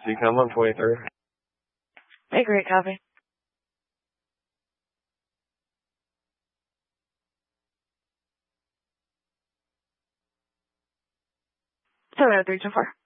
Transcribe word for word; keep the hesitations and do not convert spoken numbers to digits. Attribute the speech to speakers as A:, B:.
A: So you come on twenty-third.
B: Hey, great copy. seven oh three two four.